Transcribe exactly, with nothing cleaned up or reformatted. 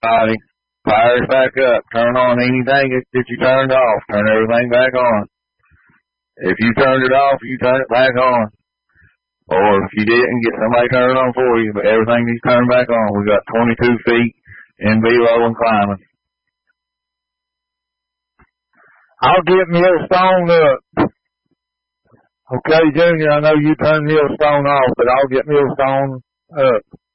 Body. Fire it back up. Turn on anything that you turned off. Turn everything back on. If you turned it off, you turn it back on. Or if you didn't, get somebody to turn it on for you. But everything needs turned back on. We got twenty-two feet in below and climbing. I'll get Millstone up. Okay, Junior, I know you turned Millstone off, but I'll get Millstone up.